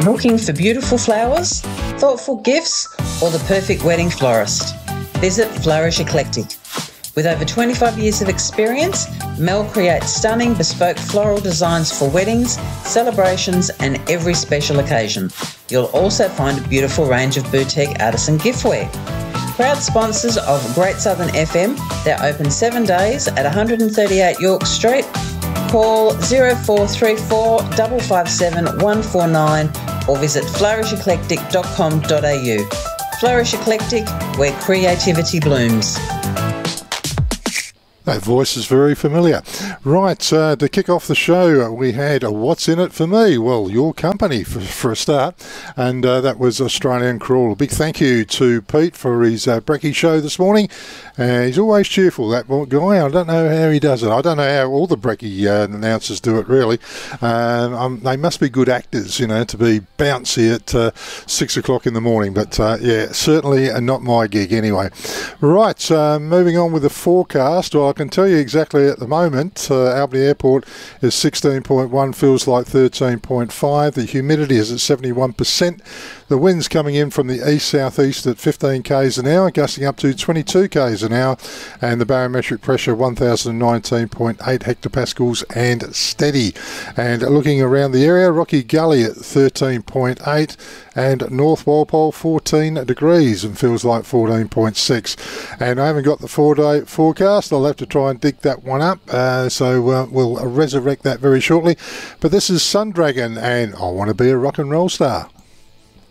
Looking for beautiful flowers, thoughtful gifts, or the perfect wedding florist? Visit Flourish Eclectic. With over 25 years of experience, Mel creates stunning bespoke floral designs for weddings, celebrations and every special occasion. You'll also find a beautiful range of boutique artisan giftware. Proud sponsors of Great Southern FM, they're open 7 days at 138 York Street. Call 0434 557 149 or visit flourisheclectic.com.au. Flourish Eclectic, where creativity blooms. That voice is very familiar. Right, to kick off the show, we had What's In It For Me? Well, your company for a start, and that was Australian Crawl. A big thank you to Pete for his brekkie show this morning. He's always cheerful, that guy. I don't know how he does it. I don't know how all the brekkie announcers do it, really. They must be good actors, you know, to be bouncy at 6 o'clock in the morning. But, yeah, certainly not my gig anyway. Right, moving on with the forecast. Well, I can tell you exactly at the moment, Albany Airport is 16.1, feels like 13.5. The humidity is at 71%. The wind's coming in from the east-southeast at 15 k's an hour, gusting up to 22 k's an hour, and the barometric pressure 1,019.8 hectopascals and steady. And looking around the area, Rocky Gully at 13.8 and North Walpole 14 degrees and feels like 14.6. And I haven't got the 4-day forecast. I'll have to try and dig that one up, so we'll resurrect that very shortly. But this is Sundragon and I Want to Be a Rock and Roll Star.